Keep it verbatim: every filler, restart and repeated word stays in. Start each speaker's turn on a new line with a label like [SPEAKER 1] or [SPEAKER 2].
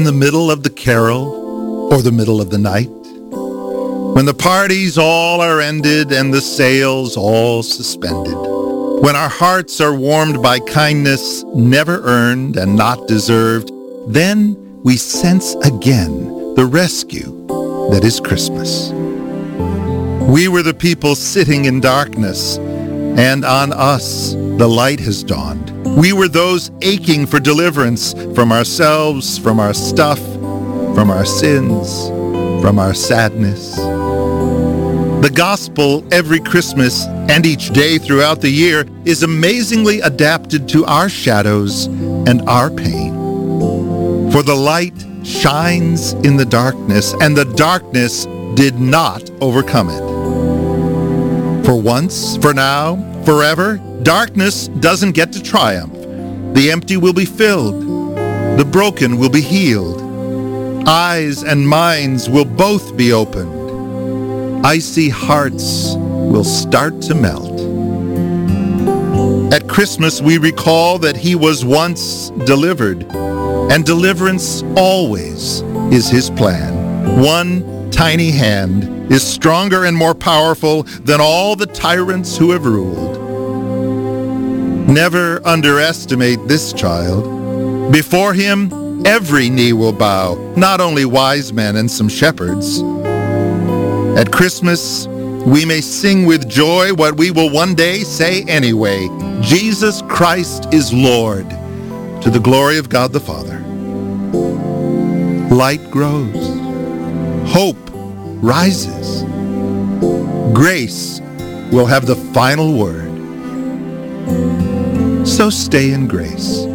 [SPEAKER 1] in the middle of the carol or the middle of the night, when the parties all are ended and the sails all suspended, when our hearts are warmed by kindness never earned and not deserved, then we sense again the rescue that is Christmas. We were the people sitting in darkness, and on us the light has dawned. We were those aching for deliverance from ourselves, from our stuff, from our sins, from our sadness. The gospel every Christmas and each day throughout the year is amazingly adapted to our shadows and our pain. For the light shines in the darkness, and the darkness did not overcome it. For once, for now, forever, darkness doesn't get to triumph. The empty will be filled. The broken will be healed. Eyes and minds will both be opened. Icy hearts will start to melt. At Christmas, we recall that he was once delivered, and deliverance always is his plan. One tiny hand is stronger and more powerful than all the tyrants who have ruled. Never underestimate this child. Before him, every knee will bow, not only wise men and some shepherds. At Christmas, we may sing with joy what we will one day say anyway. Jesus Christ is Lord, to the glory of God the Father. Light grows. Hope rises. Grace will have the final word. So stay in grace.